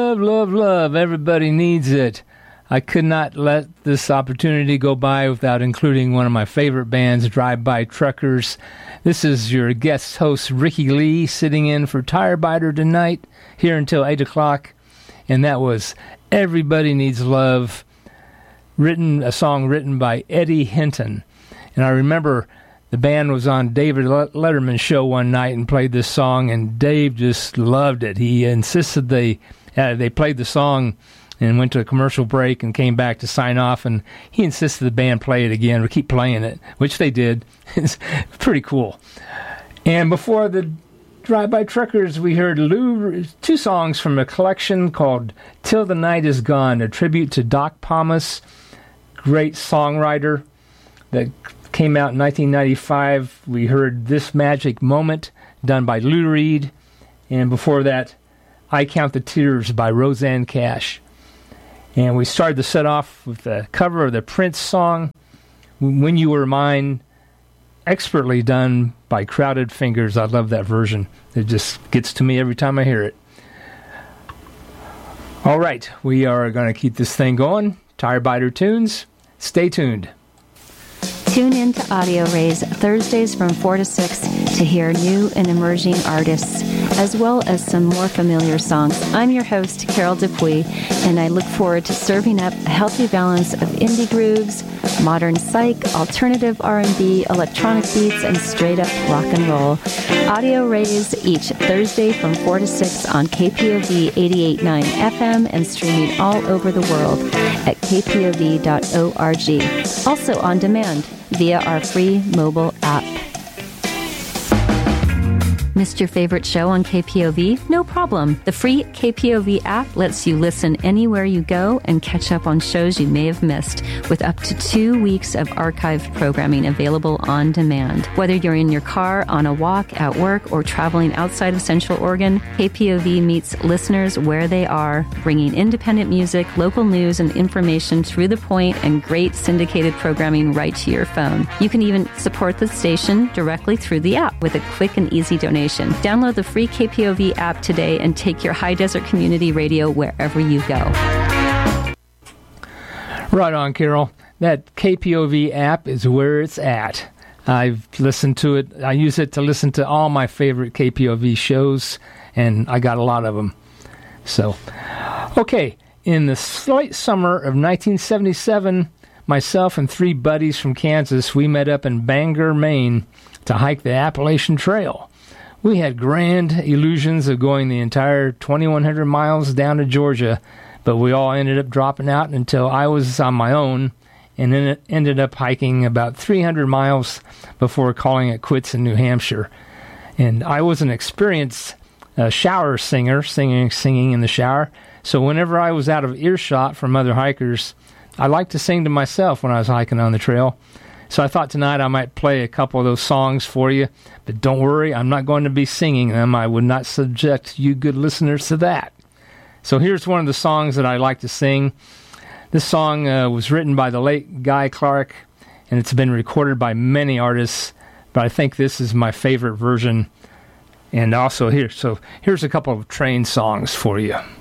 love, love, love. Everybody needs it. I could not let this opportunity go by without including one of my favorite bands, Drive-By Truckers. This is your guest host, Ricky Lee, sitting in for Tire Biter tonight, here until 8 o'clock. And that was Everybody Needs Love, a song written by Eddie Hinton. And I remember the band was on David Letterman's show one night and played this song, and Dave just loved it. He insisted they played the song and went to a commercial break and came back to sign off, and he insisted the band play it again or keep playing it, which they did. It's pretty cool. And before the Drive-By Truckers, we heard two songs from a collection called Till the Night Is Gone, a tribute to Doc Pomus, great songwriter that came out in 1995. We heard This Magic Moment, done by Lou Reed, and before that, I Count the Tears by Rosanne Cash. And we started the set off with a cover of the Prince song, When You Were Mine, expertly done by Crowded Fingers. I love that version. It just gets to me every time I hear it. All right, we are going to keep this thing going. Tire Biter Tunes. Stay tuned. Tune in to Audio Rays Thursdays from 4 to 6 to hear new and emerging artists, as well as some more familiar songs. I'm your host, Carol Dupuy, and I look forward to serving up a healthy balance of indie grooves, modern psych, alternative R&B, electronic beats, and straight-up rock and roll. Audio Rays each Thursday from 4 to 6 on KPOV 88.9 FM and streaming all over the world at kpov.org. Also on demand via our free mobile app. Missed your favorite show on KPOV? No problem. The free KPOV app lets you listen anywhere you go and catch up on shows you may have missed, with up to 2 weeks of archived programming available on demand. Whether you're in your car, on a walk, at work, or traveling outside of Central Oregon, KPOV meets listeners where they are, bringing independent music, local news, and information through the point and great syndicated programming right to your phone. You can even support the station directly through the app with a quick and easy donation. Download the free KPOV app today and take your High Desert Community Radio wherever you go. Right on, Carol. That KPOV app is where it's at. I've listened to it. I use it to listen to all my favorite KPOV shows, and I got a lot of them. So, okay, in the late summer of 1977, myself and 3 buddies from Kansas, we met up in Bangor, Maine to hike the Appalachian Trail. We had grand illusions of going the entire 2,100 miles down to Georgia, but we all ended up dropping out until I was on my own, and then it ended up hiking about 300 miles before calling it quits in New Hampshire. And I was an experienced shower singer, singing in the shower, so whenever I was out of earshot from other hikers, I liked to sing to myself when I was hiking on the trail. So I thought tonight I might play a couple of those songs for you, but don't worry, I'm not going to be singing them. I would not subject you good listeners to that. So here's one of the songs that I like to sing. This song was written by the late Guy Clark, and it's been recorded by many artists, but I think this is my favorite version. And also here's a couple of train songs for you.